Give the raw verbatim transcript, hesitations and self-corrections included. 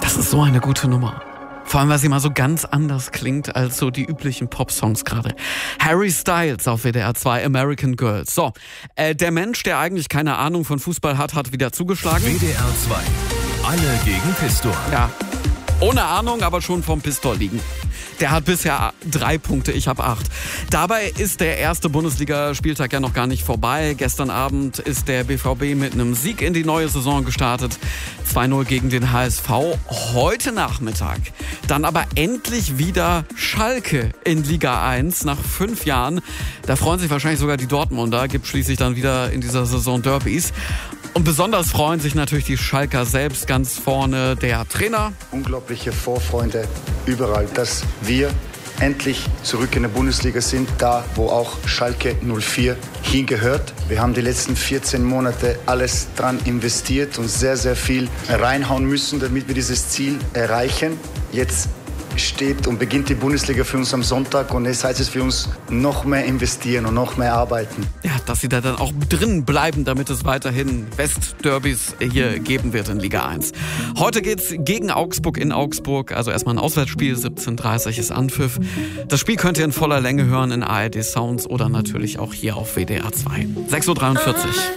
Das ist so eine gute Nummer. Vor allem, weil sie mal so ganz anders klingt als so die üblichen Pop-Songs gerade. Harry Styles auf W D R zwei, American Girls. So, äh, der Mensch, der eigentlich keine Ahnung von Fußball hat, hat wieder zugeschlagen. W D R zwei, alle gegen Pistor. Ja, ohne Ahnung, aber schon vom Pistol liegen. Der hat bisher drei Punkte, ich habe acht. Dabei ist der erste Bundesligaspieltag ja noch gar nicht vorbei. Gestern Abend ist der B V B mit einem Sieg in die neue Saison gestartet. zwei null gegen den H S V. Heute Nachmittag dann aber endlich wieder Schalke in Liga eins nach fünf Jahren. Da freuen sich wahrscheinlich sogar die Dortmunder. Gibt schließlich dann wieder in dieser Saison Derbys. Und besonders freuen sich natürlich die Schalker selbst ganz vorne, der Trainer. Unglaubliche Vorfreude überall, dass wir endlich zurück in der Bundesliga sind, da wo auch Schalke null vier hingehört. Wir haben die letzten vierzehn Monate alles dran investiert und sehr, sehr viel reinhauen müssen, damit wir dieses Ziel erreichen. Jetzt steht und beginnt die Bundesliga für uns am Sonntag und es heißt es für uns noch mehr investieren und noch mehr arbeiten. Ja, dass sie da dann auch drin bleiben, damit es weiterhin Westderbys hier geben wird in Liga eins. Heute geht's gegen Augsburg in Augsburg, also erstmal ein Auswärtsspiel, siebzehn Uhr dreißig ist Anpfiff. Das Spiel könnt ihr in voller Länge hören in A R D Sounds oder natürlich auch hier auf W D R zwei. sechs Uhr dreiundvierzig.